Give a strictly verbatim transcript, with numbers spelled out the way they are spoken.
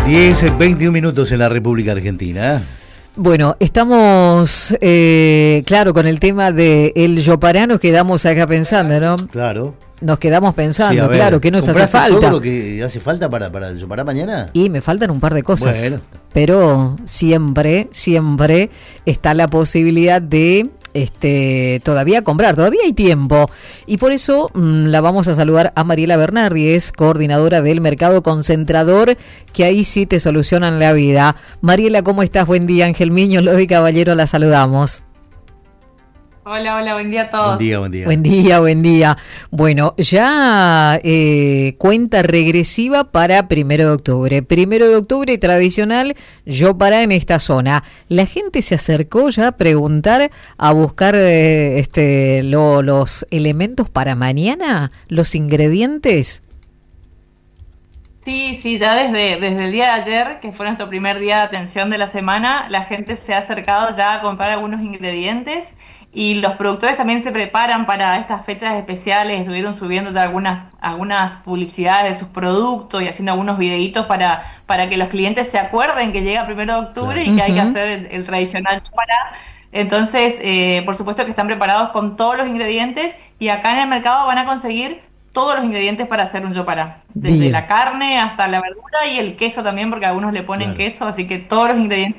diez, veintiún minutos en la República Argentina. Bueno, estamos, eh, claro, con el tema de el Yopará, nos quedamos acá pensando, ¿no? Claro. Nos quedamos pensando, Sí, a ver, claro, ¿qué nos hace ¿compraste falta? todo lo que hace falta para, para el Yopará mañana? Y me faltan un par de cosas, Bueno. pero siempre, siempre está la posibilidad de este todavía comprar, todavía hay tiempo. Y por eso mmm, la vamos a saludar a Mariela Bernardi, es coordinadora del Mercado Concentrador, que ahí sí te solucionan la vida. Mariela, ¿cómo estás? Buen día, Ángel Miño, Lodi Caballero, la saludamos. Hola, hola, buen día a todos. Buen día, buen día. Buen día, buen día. Bueno, ya eh, cuenta regresiva para primero de octubre. Primero de octubre tradicional, Yopará en esta zona. La gente se acercó ya a preguntar, a buscar eh, este lo, los elementos para mañana, los ingredientes. Sí, sí, ya desde, desde el día de ayer, que fue nuestro primer día de atención de la semana, la gente se ha acercado ya a comprar algunos ingredientes. Y los productores también se preparan para estas fechas especiales, estuvieron subiendo ya algunas algunas publicidades de sus productos y haciendo algunos videitos para, para que los clientes se acuerden que llega primero de octubre, claro, y que uh-huh. hay que hacer el, el tradicional Yopará. Entonces, eh, por supuesto que están preparados con todos los ingredientes y acá en el mercado van a conseguir todos los ingredientes para hacer un Yopará. Desde Bien. la carne hasta la verdura y el queso también, porque algunos le ponen claro. queso, así que todos los ingredientes